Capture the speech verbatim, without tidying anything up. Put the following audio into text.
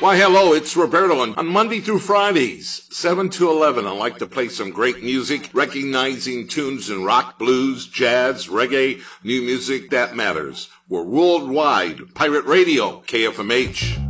Why, hello, it's Roberto. On, on Monday through Fridays, seven to eleven, I like to play some great music, recognizing tunes in rock, blues, jazz, reggae, new music that matters. We're worldwide. Pirate Radio, K F M H.